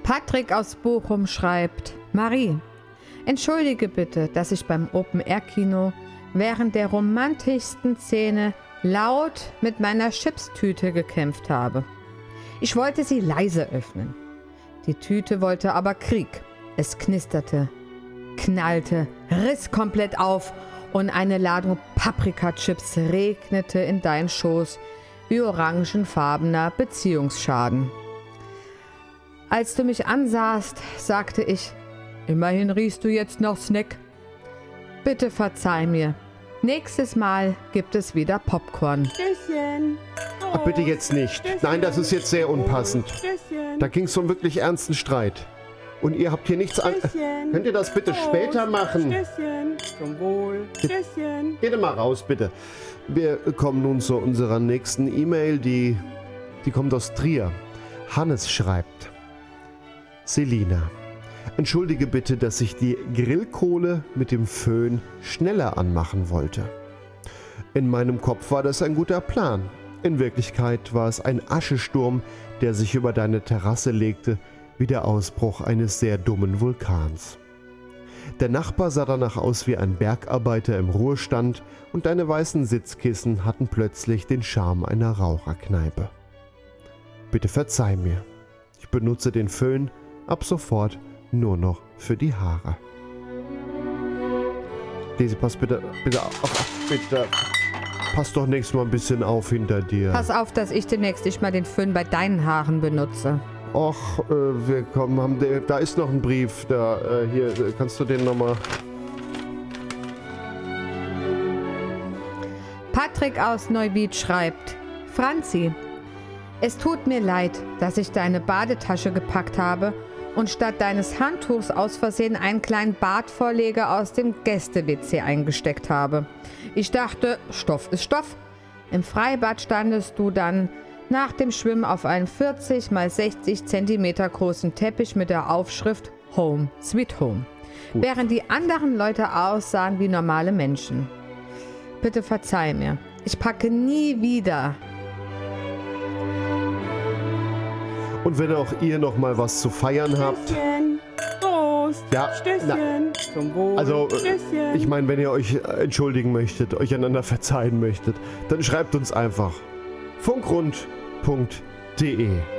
Patrick aus Bochum schreibt: Marie, entschuldige bitte, dass ich beim Open-Air-Kino während der romantischsten Szene laut mit meiner Chipstüte gekämpft habe. Ich wollte sie leise öffnen. Die Tüte wollte aber Krieg. Es knisterte, knallte, riss komplett auf und eine Ladung Paprikachips regnete in deinen Schoß wie orangenfarbener Beziehungsschaden. Als du mich ansahst, sagte ich: Immerhin riechst du jetzt noch Snack. Bitte verzeih mir. Nächstes Mal gibt es wieder Popcorn. Stößchen. Ach, bitte jetzt nicht. Nein, das ist jetzt sehr unpassend. Stößchen. Da ging es um wirklich ernsten Streit. Und ihr habt hier nichts an... Stößchen. Könnt ihr das bitte später machen? Stößchen. Zum Wohl. Stößchen. Geht mal raus, bitte. Wir kommen nun zu unserer nächsten E-Mail, die kommt aus Trier. Hannes schreibt: Selina, entschuldige bitte, dass ich die Grillkohle mit dem Föhn schneller anmachen wollte. In meinem Kopf war das ein guter Plan. In Wirklichkeit war es ein Aschesturm, der sich über deine Terrasse legte, wie der Ausbruch eines sehr dummen Vulkans. Der Nachbar sah danach aus wie ein Bergarbeiter im Ruhestand und deine weißen Sitzkissen hatten plötzlich den Charme einer Raucherkneipe. Bitte verzeih mir. Ich benutze den Föhn ab sofort nur noch für die Haare. Daisy, pass bitte auf, bitte. Pass doch nächstes Mal ein bisschen auf hinter dir. Pass auf, dass ich demnächst nicht mal den Föhn bei deinen Haaren benutze. Och, da ist noch ein Brief. Hier, kannst du den nochmal... Patrick aus Neuwied schreibt: Franzi, es tut mir leid, dass ich deine Badetasche gepackt habe und statt deines Handtuchs aus Versehen einen kleinen Badvorleger aus dem Gäste-WC eingesteckt habe. Ich dachte, Stoff ist Stoff. Im Freibad standest du dann nach dem Schwimmen auf einem 40 x 60 cm großen Teppich mit der Aufschrift Home Sweet Home, während die anderen Leute aussahen wie normale Menschen. Bitte verzeih mir, ich packe nie wieder. Und wenn auch ihr noch mal was zu feiern habt... Stößchen. Prost. Ja, Stößchen. Zum Wohl. Also, Stößchen. ich meine, wenn ihr euch entschuldigen möchtet, euch einander verzeihen möchtet, dann schreibt uns einfach funkrund.de.